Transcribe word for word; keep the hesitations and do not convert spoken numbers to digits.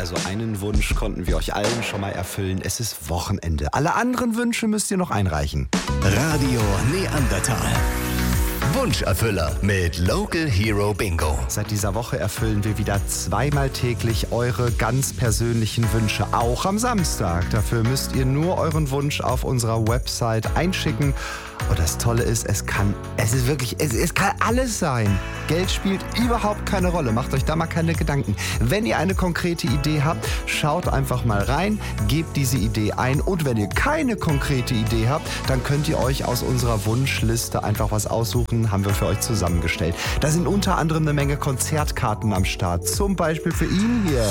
Also einen Wunsch konnten wir euch allen schon mal erfüllen. Es ist Wochenende. Alle anderen Wünsche müsst ihr noch einreichen. Radio Neandertal. Wunscherfüller mit Local Hero Bingo. Seit dieser Woche erfüllen wir wieder zweimal täglich eure ganz persönlichen Wünsche, auch am Samstag. Dafür müsst ihr nur euren Wunsch auf unserer Website einschicken. Und das Tolle ist, es kann, es ist wirklich, es, es kann alles sein. Geld spielt überhaupt keine Rolle. Macht euch da mal keine Gedanken. Wenn ihr eine konkrete Idee habt, schaut einfach mal rein, gebt diese Idee ein. Und wenn ihr keine konkrete Idee habt, dann könnt ihr euch aus unserer Wunschliste einfach was aussuchen. Haben wir für euch zusammengestellt. Da sind unter anderem eine Menge Konzertkarten am Start. Zum Beispiel für ihn hier.